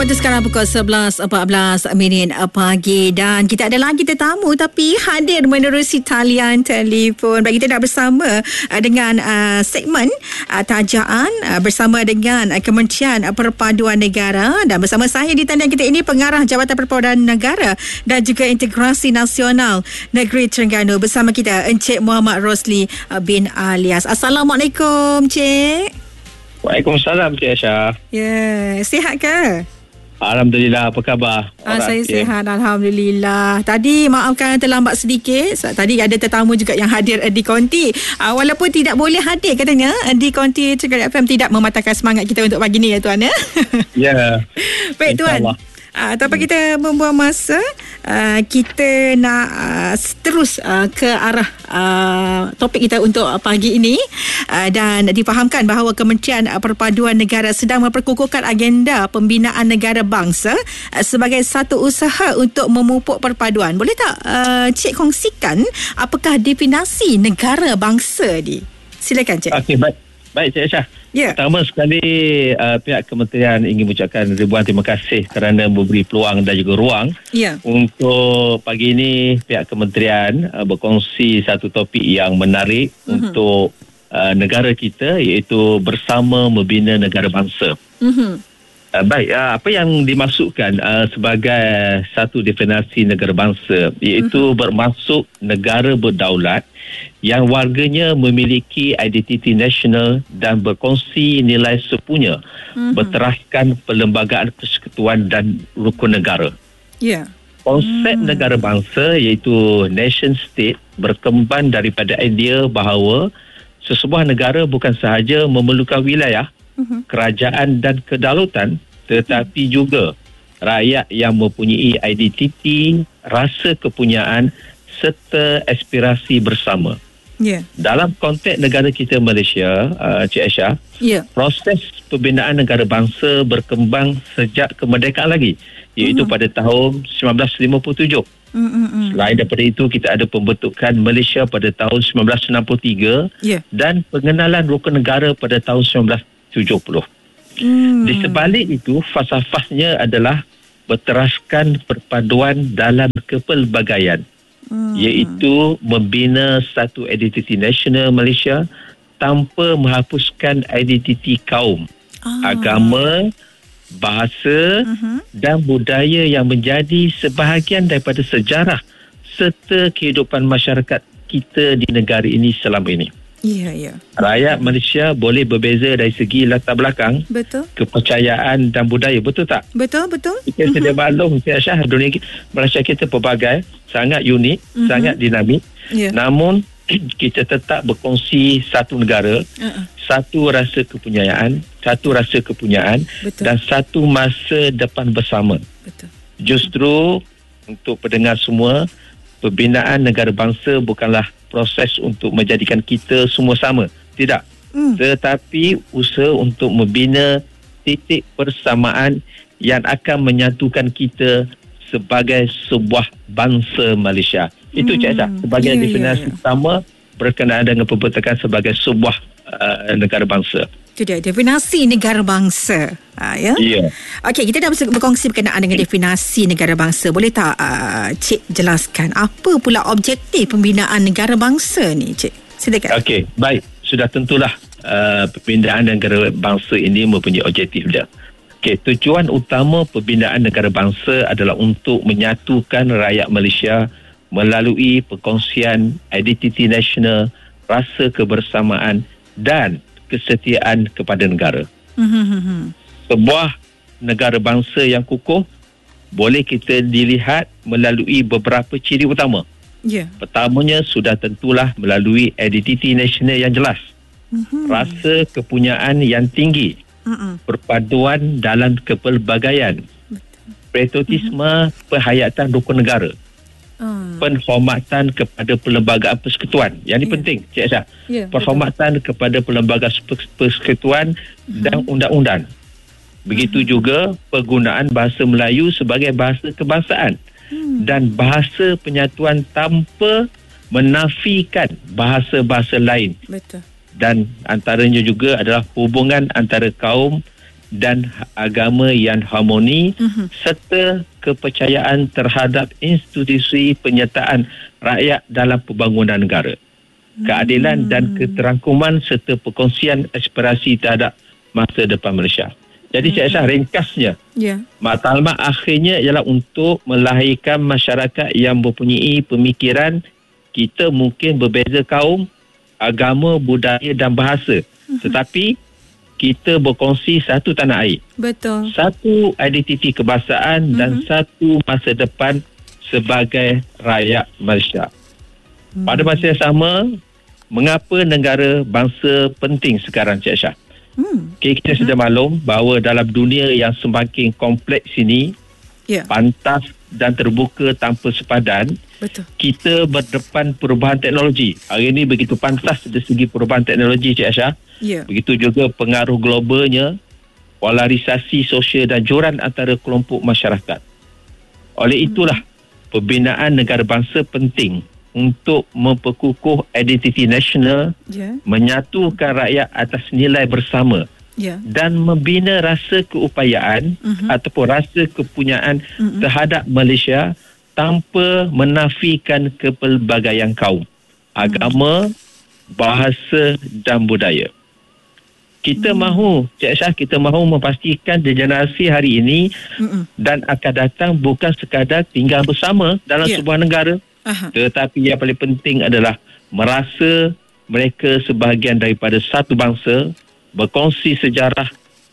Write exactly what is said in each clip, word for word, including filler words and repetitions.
Waktu sekarang pukul sebelas empat belas minit pagi dan kita ada lagi tetamu tapi hadir menerusi talian telefon. Baik, kita dah bersama uh, dengan uh, segmen uh, tajaan uh, bersama dengan uh, Kementerian Perpaduan Negara, dan bersama saya di talian kita ini Pengarah Jabatan Perpaduan Negara dan juga Integrasi Nasional Negeri Terengganu. Bersama kita Encik Muhammad Rosli uh, bin Alias. Assalamualaikum, Cik. Waalaikumsalam, Cik Aisyah. Ya, yeah. Sihat ke? Alhamdulillah, apa khabar? Ah, saya okay. Sihat, Alhamdulillah. Tadi maafkan terlambat sedikit. Tadi ada tetamu juga yang hadir di konti. Ah, walaupun tidak boleh hadir katanya di konti Terengganu F M, tidak mematahkan semangat kita untuk pagi ni ya Tuan ya. Ya. Baik Tuan. Uh, tanpa kita membuang masa, uh, kita nak uh, terus uh, ke arah uh, topik kita untuk pagi ini, uh, dan difahamkan bahawa Kementerian Perpaduan Negara sedang memperkukuhkan agenda pembinaan negara bangsa uh, sebagai satu usaha untuk memupuk perpaduan. Boleh tak uh, Cik kongsikan apakah definisi negara bangsa ni? Silakan Cik. Okey, baik. Baik Cik Aisyah. Yeah. Pertama sekali, uh, pihak kementerian ingin mengucapkan ribuan terima kasih kerana memberi peluang dan juga ruang yeah. untuk pagi ini pihak kementerian uh, berkongsi satu topik yang menarik mm-hmm. untuk uh, negara kita, iaitu bersama membina negara bangsa. Mm-hmm. Uh, baik, uh, apa yang dimaksudkan uh, sebagai satu definisi negara bangsa, iaitu mm-hmm. bermaksud negara berdaulat yang warganya memiliki identiti nasional dan berkongsi nilai sepunya mm-hmm. berteraskan perlembagaan persekutuan dan rukun negara. Yeah. Konsep mm. negara bangsa iaitu nation state berkembang daripada idea bahawa sesebuah negara bukan sahaja memerlukan wilayah, mm-hmm. kerajaan dan kedaulatan, tetapi mm. juga rakyat yang mempunyai identiti, rasa kepunyaan serta aspirasi bersama. Yeah. Dalam konteks negara kita Malaysia, uh, Cik Aisyah, yeah. proses pembinaan negara bangsa berkembang sejak kemerdekaan lagi, iaitu mm-hmm. pada tahun sembilan belas lima puluh tujuh. Mm-hmm. Selain daripada itu, kita ada pembentukan Malaysia pada tahun sembilan belas enam puluh tiga yeah. dan pengenalan rukun negara pada tahun sembilan belas tujuh puluh. Mm. Di sebalik itu, falsafahnya adalah berteraskan perpaduan dalam kepelbagaian. Hmm. Iaitu membina satu identiti nasional Malaysia tanpa menghapuskan identiti kaum, ah. agama, bahasa uh-huh. dan budaya yang menjadi sebahagian daripada sejarah serta kehidupan masyarakat kita di negara ini selama ini. Ya, ya. Rakyat Malaysia boleh berbeza dari segi latar belakang, betul, kepercayaan dan budaya, betul tak? Betul, betul. Kita sedia maklum, Cik Aisyah, dunia Malaysia kita pelbagai, sangat unik, uh-huh. sangat dinamik. Yeah. Namun kita tetap berkongsi satu negara, uh-uh. satu rasa kepunyaan, satu rasa kepunyaan betul. Dan satu masa depan bersama. Betul. Justru untuk pendengar semua, pembinaan negara bangsa bukanlah proses untuk menjadikan kita semua sama. Tidak. Mm. Tetapi usaha untuk membina titik persamaan yang akan menyatukan kita sebagai sebuah bangsa Malaysia. Itu mm. Cik Aisyah, sebagai yeah, definisi yeah, yeah. pertama berkenaan dengan pembentukan sebagai sebuah uh, negara bangsa. Itu dia, definisi negara bangsa. Ha, ya? Yeah. Okey, kita dah berkongsi berkenaan dengan definisi negara bangsa. Boleh tak uh, Cik jelaskan apa pula objektif pembinaan negara bangsa ni, Cik? Silakan. Okey, baik. Sudah tentulah uh, pembinaan negara bangsa ini mempunyai objektif dia. Okey, tujuan utama pembinaan negara bangsa adalah untuk menyatukan rakyat Malaysia melalui perkongsian identiti nasional, rasa kebersamaan dan kesetiaan kepada negara. Mm-hmm. Sebuah negara bangsa yang kukuh boleh kita dilihat melalui beberapa ciri utama. Yeah. Pertamanya sudah tentulah melalui identiti nasional yang jelas, mm-hmm. rasa kepunyaan yang tinggi, mm-hmm. perpaduan dalam kepelbagaian, patriotisme, mm-hmm. penghayatan rukun negara, Hmm. penghormatan kepada perlembagaan persekutuan. Yang ini yeah. penting, Cik Aisyah. Yeah, penghormatan betul. kepada perlembagaan persekutuan hmm. dan undang-undang. Begitu hmm. juga penggunaan bahasa Melayu sebagai bahasa kebangsaan hmm. dan bahasa penyatuan tanpa menafikan bahasa-bahasa lain. Betul. Dan antaranya juga adalah hubungan antara kaum dan agama yang harmoni uh-huh. serta kepercayaan terhadap institusi penyertaan rakyat dalam pembangunan negara. Keadilan hmm. dan keterangkuman serta perkongsian aspirasi terhadap masa depan Malaysia. Jadi Cik Aisyah, ringkasnya, yeah. matlamat akhirnya ialah untuk melahirkan masyarakat yang mempunyai pemikiran kita mungkin berbeza kaum, agama, budaya dan bahasa. Uh-huh. Tetapi kita berkongsi satu tanah air. Betul. Satu identiti kebangsaan uh-huh. dan satu masa depan sebagai rakyat Malaysia. Uh-huh. Pada masa yang sama, mengapa negara bangsa penting sekarang, Cik Aisyah? Hmm. Okay, kita sudah maklum bahawa dalam dunia yang semakin kompleks ini, yeah. pantas dan terbuka tanpa sepadan, betul. Kita berdepan perubahan teknologi. Hari ini begitu pantas dari segi perubahan teknologi, Cik Aisyah. Yeah. Begitu juga pengaruh globalnya, polarisasi sosial dan joran antara kelompok masyarakat. Oleh itulah, hmm. pembinaan negara bangsa penting untuk memperkukuh identiti nasional, yeah. menyatukan rakyat atas nilai bersama, yeah. dan membina rasa keupayaan uh-huh. ataupun rasa kepunyaan uh-huh. terhadap Malaysia tanpa menafikan kepelbagaian kaum, agama, uh-huh. bahasa dan budaya. Kita uh-huh. mahu, Cik Aisyah, kita mahu memastikan generasi hari ini uh-huh. dan akan datang bukan sekadar tinggal bersama dalam yeah. sebuah negara, Aha. tetapi yang paling penting adalah merasa mereka sebahagian daripada satu bangsa, berkongsi sejarah,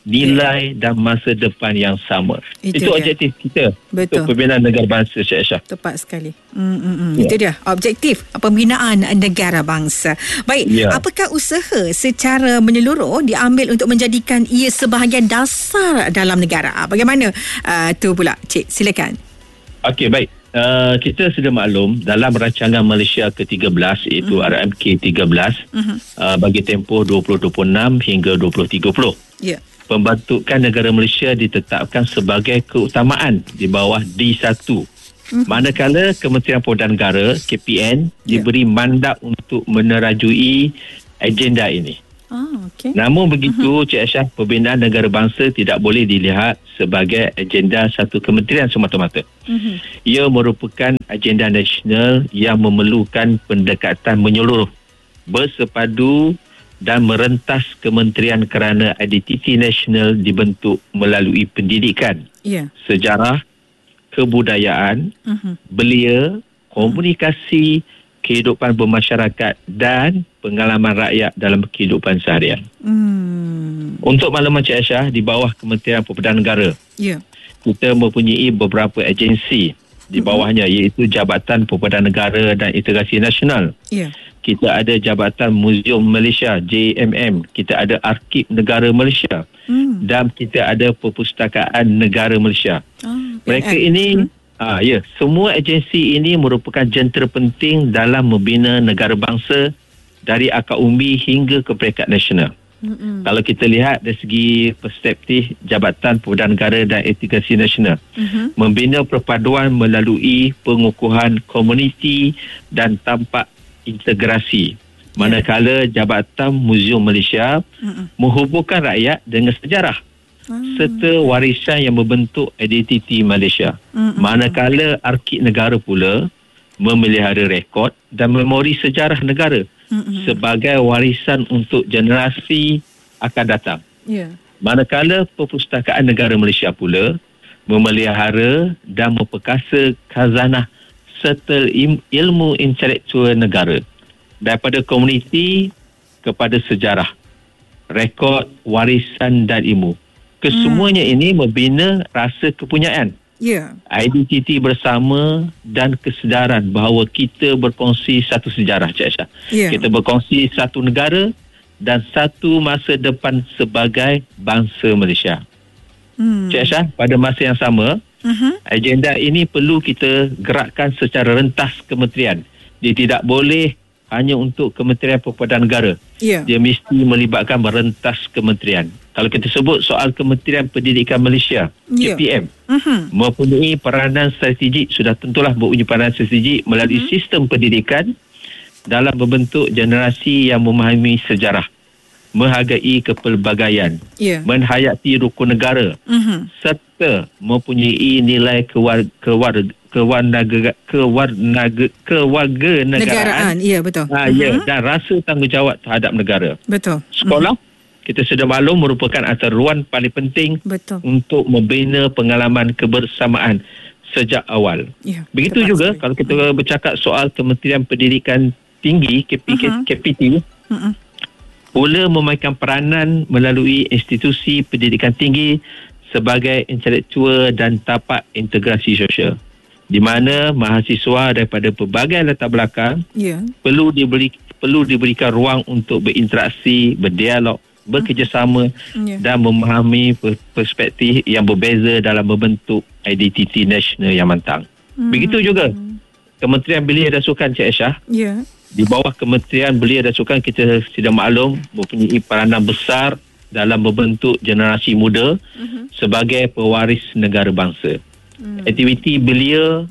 nilai dan masa depan yang sama. Itu, Itu objektif kita. Betul. Untuk pembinaan negara bangsa, Cik Aisyah. Tepat sekali. Mm-mm. Ya. Itu dia objektif pembinaan negara bangsa. Baik, ya. Apakah usaha secara menyeluruh diambil untuk menjadikan ia sebahagian dasar dalam negara? Bagaimana uh, tu pula, Cik? Silakan. Okey, baik. Uh, kita sudah maklum dalam rancangan Malaysia ke tiga belas iaitu uh-huh. R M K tiga belas uh-huh. uh, bagi tempoh dua ribu dua puluh enam hingga dua ribu tiga puluh. Yeah. Pembentukan negara Malaysia ditetapkan sebagai keutamaan di bawah D satu. Uh-huh. Manakala Kementerian Perdagangan Negara K P N yeah. diberi mandat untuk menerajui agenda ini. Oh, okay. Namun begitu, uh-huh. Cik Aisyah, pembinaan negara bangsa tidak boleh dilihat sebagai agenda satu kementerian semata-mata. Uh-huh. Ia merupakan agenda nasional yang memerlukan pendekatan menyeluruh, bersepadu dan merentas kementerian kerana identiti nasional dibentuk melalui pendidikan, yeah. sejarah, kebudayaan, uh-huh. belia, komunikasi, kehidupan bermasyarakat dan pengalaman rakyat dalam kehidupan seharian. Hmm. Untuk makluman Cik Aisyah, di bawah Kementerian Perdagangan Negara, yeah. kita mempunyai beberapa agensi di bawahnya, mm-hmm. iaitu Jabatan Perdagangan Negara dan Integrasi Nasional. Yeah. Kita ada Jabatan Muzium Malaysia, J M M. Kita ada Arkib Negara Malaysia. Mm. Dan kita ada Perpustakaan Negara Malaysia. Oh, Mereka P M. ini... Hmm. Ah, ya, semua agensi ini merupakan jentera penting dalam membina negara bangsa dari akar umbi hingga ke peringkat nasional. Mm-hmm. Kalau kita lihat dari segi perspektif Jabatan Perdagangan Negara dan Integrasi Nasional, mm-hmm. membina perpaduan melalui pengukuhan komuniti dan tampak integrasi. Yeah. Manakala Jabatan Muzium Malaysia mm-hmm. menghubungkan rakyat dengan sejarah Hmm. serta warisan yang membentuk identiti Malaysia. Hmm. Manakala Arkib Negara pula memelihara rekod dan memori sejarah negara hmm. sebagai warisan untuk generasi akan datang. Yeah. Manakala Perpustakaan Negara Malaysia pula memelihara dan memperkasa khazanah serta ilmu intelektual negara daripada komuniti kepada sejarah, rekod, warisan dan ilmu. Kesemuanya hmm. ini membina rasa kepunyaan, yeah. identiti bersama dan kesedaran bahawa kita berkongsi satu sejarah, Cik Aisyah. Yeah. Kita berkongsi satu negara dan satu masa depan sebagai bangsa Malaysia. Hmm. Cik Aisyah, pada masa yang sama, uh-huh. agenda ini perlu kita gerakkan secara rentas kementerian. Dia tidak boleh hanya untuk Kementerian Perdagangan Negara. Yeah. Dia mesti melibatkan merentas kementerian. Kalau kita sebut soal Kementerian Pendidikan Malaysia, yeah. K P M, uh-huh. mempunyai peranan strategik, sudah tentulah mempunyai peranan strategik melalui uh-huh. sistem pendidikan dalam membentuk generasi yang memahami sejarah, menghargai kepelbagaian, yeah. menghayati rukun negara, mm-hmm. serta mempunyai nilai kewar, kewar, kewarnaga, kewarnaga, kewarganegaraan. Ya, betul. Ha, mm-hmm. ya, dan rasa tanggungjawab terhadap negara. Betul. Sekolah, mm-hmm. kita sudah maklum merupakan antara ruang paling penting betul. untuk membina pengalaman kebersamaan sejak awal. Ya, begitu juga sekali. Kalau kita mm-hmm. bercakap soal Kementerian Pendidikan Tinggi, K P, mm-hmm. K P T, mm-hmm. pula memainkan peranan melalui institusi pendidikan tinggi sebagai intelektual dan tapak integrasi sosial, di mana mahasiswa daripada pelbagai latar belakang yeah. perlu diberi perlu diberikan ruang untuk berinteraksi, berdialog, bekerjasama yeah. dan memahami perspektif yang berbeza dalam membentuk identiti nasional yang matang. Hmm. Begitu juga Kementerian Belia dan Sukan, Cik Aisyah. Yeah. Di bawah Kementerian Belia dan Sukan, kita sudah maklum mempunyai peranan besar dalam membentuk generasi muda uh-huh. sebagai pewaris negara bangsa. Uh-huh. Aktiviti belia,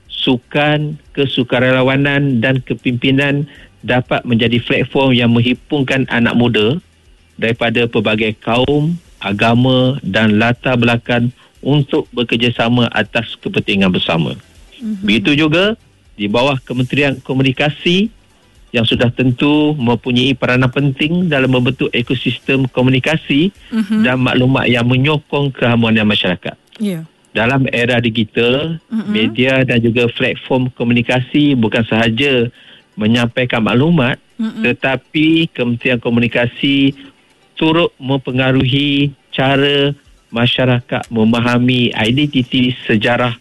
sukan, kesukarelawanan dan kepimpinan dapat menjadi platform yang menghimpunkan anak muda daripada pelbagai kaum, agama dan latar belakang untuk bekerjasama atas kepentingan bersama. Uh-huh. Begitu juga di bawah Kementerian Komunikasi yang sudah tentu mempunyai peranan penting dalam membentuk ekosistem komunikasi uh-huh. dan maklumat yang menyokong keharmonian masyarakat. Yeah. Dalam era digital, uh-huh. media dan juga platform komunikasi bukan sahaja menyampaikan maklumat, uh-huh. tetapi Kementerian Komunikasi turut mempengaruhi cara masyarakat memahami identiti, sejarah,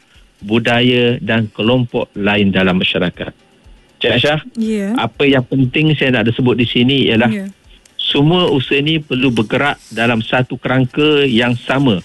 budaya dan kelompok lain dalam masyarakat. Cik Aisyah, yeah. apa yang penting saya nak sebut di sini ialah yeah. semua usaha ini perlu bergerak dalam satu kerangka yang sama,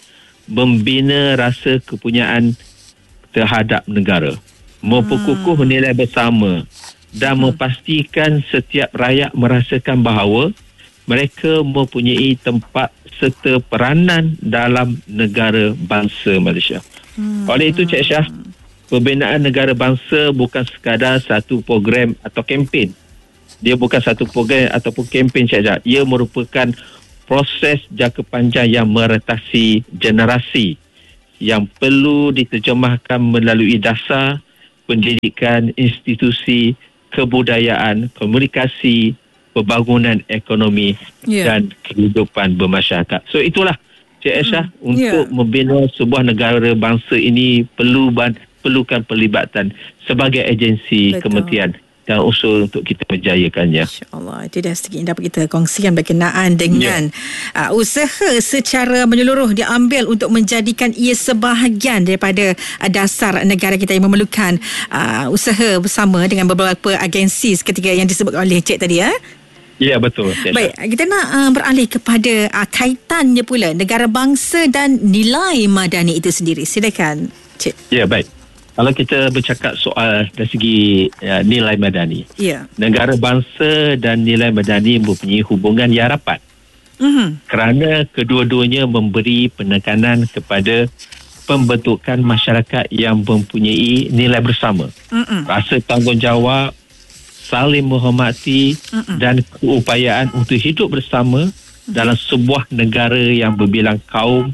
membina rasa kepunyaan terhadap negara, memperkukuh hmm. nilai bersama dan hmm. memastikan setiap rakyat merasakan bahawa mereka mempunyai tempat serta peranan dalam negara bangsa Malaysia. Hmm. Oleh itu, Cik Aisyah, pembinaan negara bangsa bukan sekadar satu program atau kempen. Dia bukan satu program ataupun kempen saja. Ia merupakan proses jangka panjang yang meretasi generasi yang perlu diterjemahkan melalui dasar pendidikan, institusi, kebudayaan, komunikasi, pembangunan ekonomi yeah. dan kehidupan bermasyarakat. So itulah Cik Aisyah, mm. untuk yeah. membina sebuah negara bangsa ini perlu ban- perlukan pelibatan sebagai agensi Betul. Kementerian dan usul untuk kita menjayakannya. InsyaAllah. Itu dah sedikit yang dapat kita kongsikan berkenaan dengan yeah. uh, usaha secara menyeluruh diambil untuk menjadikan ia sebahagian daripada uh, dasar negara kita yang memerlukan uh, usaha bersama dengan beberapa agensi ketika yang disebut oleh Cik tadi. Ya, ya betul. Baik, kita nak uh, beralih kepada uh, kaitannya pula negara bangsa dan nilai madani itu sendiri. Silakan, Cik. Ya, baik. Kalau kita bercakap soal dari segi ya, nilai madani, yeah. negara bangsa dan nilai madani mempunyai hubungan yang rapat. Mm-hmm. Kerana kedua-duanya memberi penekanan kepada pembentukan masyarakat yang mempunyai nilai bersama. Mm-mm. Rasa tanggungjawab, saling menghormati Mm-mm. dan keupayaan untuk hidup bersama mm-hmm. dalam sebuah negara yang berbilang kaum,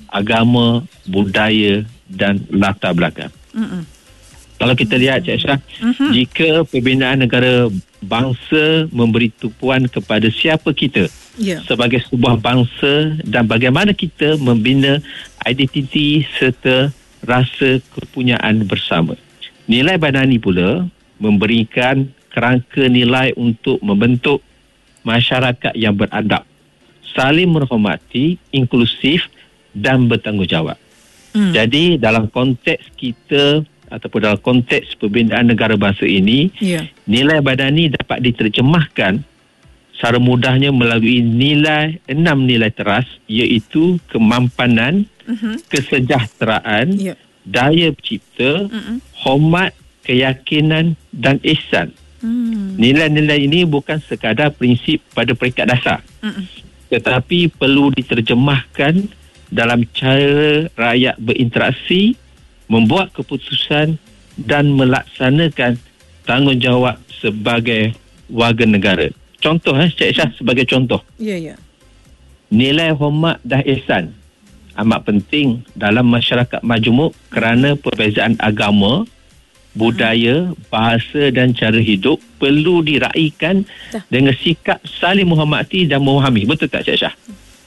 agama, budaya dan latar belakang. Mm-mm. Kalau kita lihat, Cik Aisyah, mm-hmm. jika pembinaan negara bangsa memberi tumpuan kepada siapa kita yeah. sebagai sebuah bangsa dan bagaimana kita membina identiti serta rasa kepunyaan bersama. Nilai madani pula memberikan kerangka nilai untuk membentuk masyarakat yang beradab, saling menghormati, inklusif dan bertanggungjawab. Hmm. Jadi dalam konteks kita ataupun dalam konteks pembinaan negara bangsa ini, yeah. nilai madani dapat diterjemahkan secara mudahnya melalui nilai enam nilai teras, iaitu kemampanan, uh-huh. kesejahteraan, yeah. daya cipta, uh-uh. hormat, keyakinan dan ihsan. Hmm. Nilai-nilai ini bukan sekadar prinsip pada peringkat dasar, uh-uh. tetapi perlu diterjemahkan dalam cara rakyat berinteraksi, membuat keputusan dan melaksanakan tanggungjawab sebagai warga negara. contoh eh, Cik Syah sebagai contoh. Ya, ya. Nilai hormat dan ihsan amat penting dalam masyarakat majmuk kerana perbezaan agama, budaya, bahasa dan cara hidup perlu diraikan Dah. dengan sikap saling menghormati dan memahami. Betul tak Cik Syah?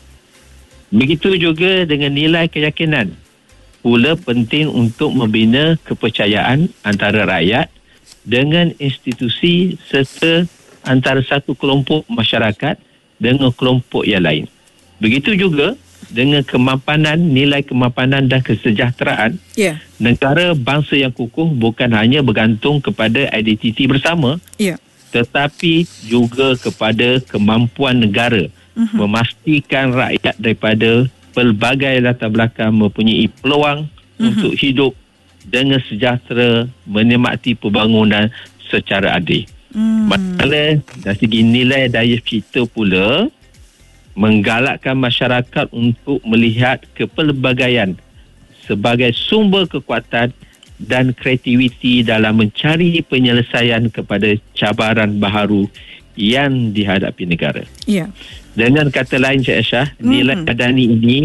Begitu juga dengan nilai keyakinan. Pula penting untuk membina kepercayaan antara rakyat dengan institusi serta antara satu kelompok masyarakat dengan kelompok yang lain. Begitu juga dengan kemapanan, nilai kemapanan dan kesejahteraan. Yeah. Negara bangsa yang kukuh bukan hanya bergantung kepada identiti bersama, yeah. tetapi juga kepada kemampuan negara uh-huh. memastikan rakyat daripada pelbagai latar belakang mempunyai peluang uh-huh. untuk hidup dengan sejahtera, menikmati pembangunan secara adil. Hmm. Manakala dari segi nilai daya cipta pula menggalakkan masyarakat untuk melihat kepelbagaian sebagai sumber kekuatan dan kreativiti dalam mencari penyelesaian kepada cabaran baharu yang dihadapi negara. Yeah. Dengan kata lain Cik Aisyah, hmm. nilai madani ini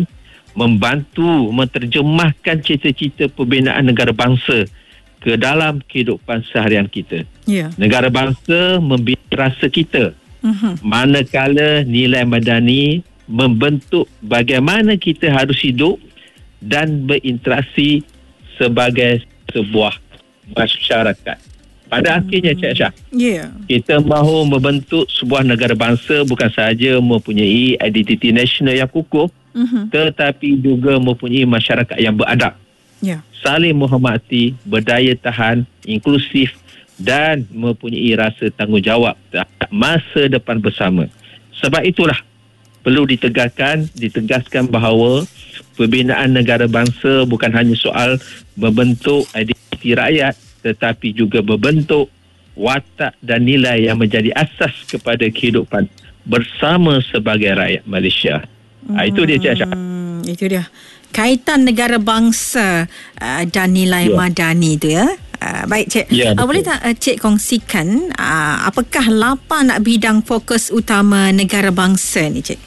membantu menterjemahkan cita-cita pembinaan negara bangsa ke dalam kehidupan seharian kita. Yeah. Negara bangsa membina rasa kita. Uh-huh. Manakala nilai madani membentuk bagaimana kita harus hidup dan berinteraksi sebagai sebuah masyarakat. Pada uh-huh. akhirnya Cik Aisyah, yeah. kita mahu membentuk sebuah negara bangsa bukan sahaja mempunyai identiti nasional yang kukuh, uh-huh. tetapi juga mempunyai masyarakat yang beradab, yeah. saling menghormati, berdaya tahan, inklusif dan mempunyai rasa tanggungjawab terhadap masa depan bersama. Sebab itulah perlu ditegakkan, ditegaskan bahawa pembinaan negara bangsa bukan hanya soal membentuk identiti rakyat, tetapi juga membentuk watak dan nilai yang menjadi asas kepada kehidupan bersama sebagai rakyat Malaysia. Hmm, itu dia Cik Aisyah. Itu dia. Kaitan negara bangsa uh, dan nilai yeah. madani tu ya. Uh, baik Cik, ya, uh, boleh tak uh, Cik kongsikan uh, apakah lapan bidang fokus utama negara bangsa ni Cik?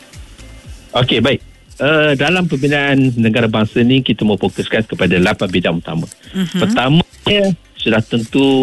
Okey, baik. Uh, dalam pembinaan negara bangsa ni kita mau fokuskan kepada lapan bidang utama. Uh-huh. Pertamanya sudah tentu